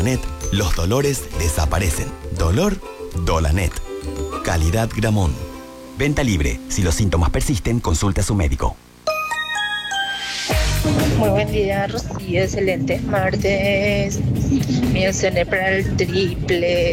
Dolanet, los dolores desaparecen. Dolor, Dolanet. Calidad Gramón. Venta libre. Si los síntomas persisten, consulte a su médico. Muy buen día, Rocío. Excelente martes. Mi escenario para el triple